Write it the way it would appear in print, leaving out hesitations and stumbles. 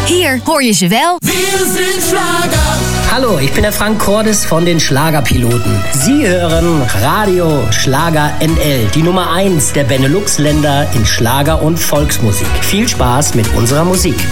Hier hoor je ze wel. Hallo, ich bin der Frank Cordes von den Schlagerpiloten. Sie hören Radio Schlager NL, die Nummer 1 der Benelux-Länder in Schlager und Volksmusik. Viel Spaß mit unserer Musik.